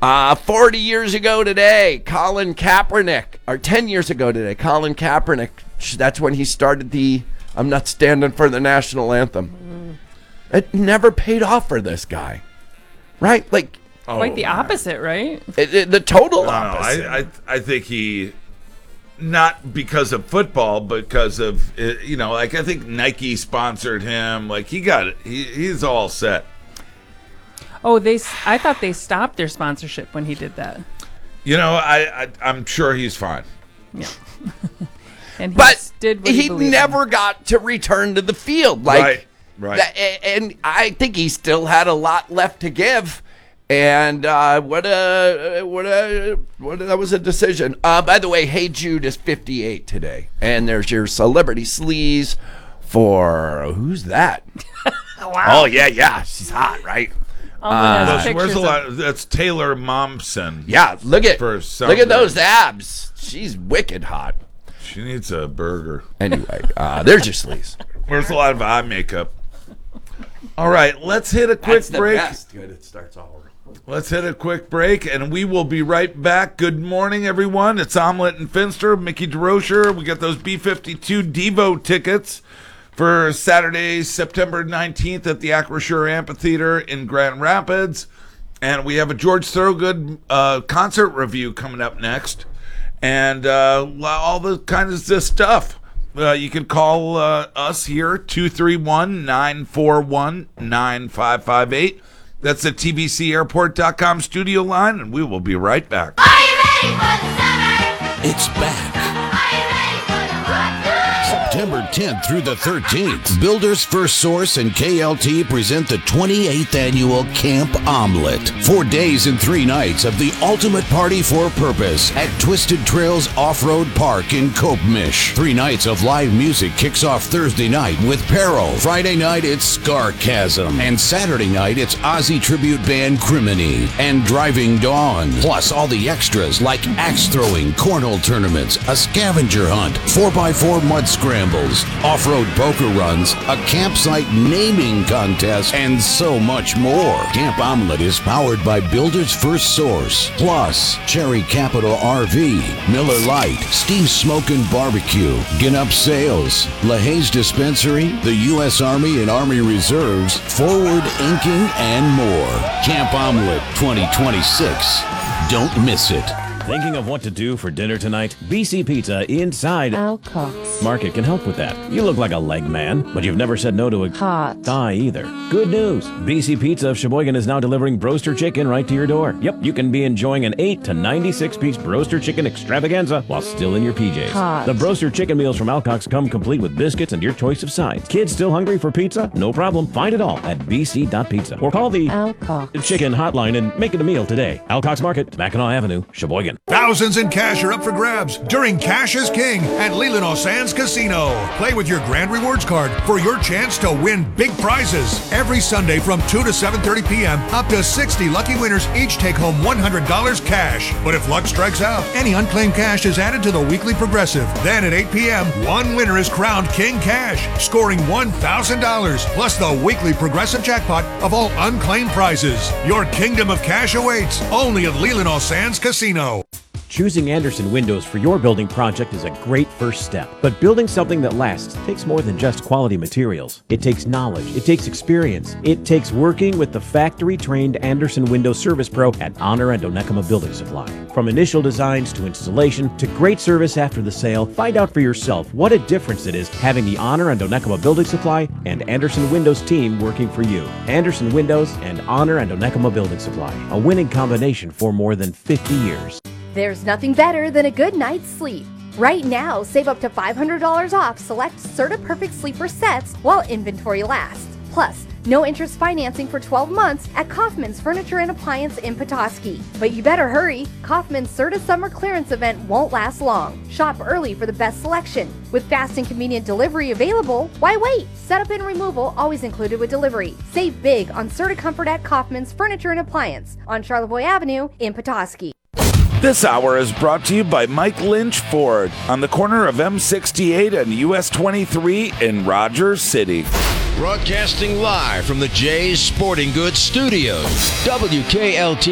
40 years ago today, Colin Kaepernick, or 10 years ago today, Colin Kaepernick, that's when he started the I'm not standing for the national anthem. It never paid off for this guy, right? Like quite the opposite, right? The total opposite. I think he, not because of football, but because of, I think Nike sponsored him. Like, he got it. He's all set. Oh, I thought they stopped their sponsorship when he did that. I'm sure he's fine. Yeah. And he never got to return to the field. Like, right. And I think he still had a lot left to give. And that was a decision. By the way, Hey Jude is 58 today. And there's your celebrity sleaze for, who's that? Wow. Oh, yeah. She's hot, right? Where's a lot? That's Taylor Momsen. Yeah, look at those abs. She's wicked hot. She needs a burger. Anyway, there's your sleaze. Where's a lot of eye makeup? All right, let's hit a quick break. Best. Good, it starts all over. Let's hit a quick break, and we will be right back. Good morning, everyone. It's Omelet and Finster, Mickey DeRocher. We got those B-52 Devo tickets for Saturday, September 19th at the Acrisure Amphitheater in Grand Rapids. And we have a George Thorogood concert review coming up next. And all the kinds of stuff. You can call us here, 231-941-9558. That's the TVCAirport.com studio line, and we will be right back. Are you ready for the summer? It's back. Are you ready for the hot tub? September 10th through the 13th, Builders First Source and KLT present the 28th annual Camp Omelet. 4 days and 3 nights of the ultimate party for purpose at Twisted Trails Off-Road Park in Copemish. 3 nights of live music kicks off Thursday night with Peril. Friday night, it's Scarchasm. And Saturday night, it's Ozzy tribute band Criminy and Driving Dawn. Plus all the extras like axe throwing, cornhole tournaments, a scavenger hunt, 4x4 mud scrambles, off-road poker runs, a campsite naming contest, and so much more. Camp Omelet is powered by Builders First Source, plus Cherry Capital RV, Miller Lite, Steve's Smokin' Barbecue, Ginup Sales, LaHaye's Dispensary, the U.S. Army and Army Reserves, Forward Inking, and more. Camp Omelet 2026. Don't miss it. Thinking of what to do for dinner tonight? BC Pizza inside Alcox Market can help with that. You look like a leg man, but you've never said no to a hot thigh either. Good news. BC Pizza of Sheboygan is now delivering Broaster Chicken right to your door. Yep, you can be enjoying an 8 to 96-piece Broaster Chicken extravaganza while still in your PJs. Hot. The Broaster Chicken meals from Alcox come complete with biscuits and your choice of sides. Kids still hungry for pizza? No problem. Find it all at bc.pizza or call the Alcox Chicken hotline and make it a meal today. Alcox Market, Mackinac Avenue, Sheboygan. Thousands in cash are up for grabs during Cash is King at Leland Sands Casino. Play with your Grand Rewards card for your chance to win big prizes. Every Sunday from 2 to 7:30 p.m., up to 60 lucky winners each take home $100 cash. But if luck strikes out, any unclaimed cash is added to the weekly progressive. Then at 8 p.m., one winner is crowned King Cash, scoring $1,000, plus the weekly progressive jackpot of all unclaimed prizes. Your kingdom of cash awaits only at Leland Sands Casino. Choosing Andersen Windows for your building project is a great first step. But building something that lasts takes more than just quality materials. It takes knowledge. It takes experience. It takes working with the factory-trained Andersen Windows Service Pro at Honor and Onekama Building Supply. From initial designs to installation to great service after the sale, find out for yourself what a difference it is having the Honor and Onekama Building Supply and Andersen Windows team working for you. Andersen Windows and Honor and Onekama Building Supply, a winning combination for more than 50 years. There's nothing better than a good night's sleep. Right now, save up to $500 off select Serta Perfect Sleeper sets while inventory lasts. Plus, no interest financing for 12 months at Kaufman's Furniture and Appliance in Petoskey. But you better hurry. Kaufman's Serta Summer Clearance event won't last long. Shop early for the best selection. With fast and convenient delivery available, why wait? Setup and removal always included with delivery. Save big on Serta Comfort at Kaufman's Furniture and Appliance on Charlevoix Avenue in Petoskey. This hour is brought to you by Mike Lynch Ford on the corner of M68 and US 23 in Rogers City. Broadcasting live from the Jay's Sporting Goods Studios, WKLT.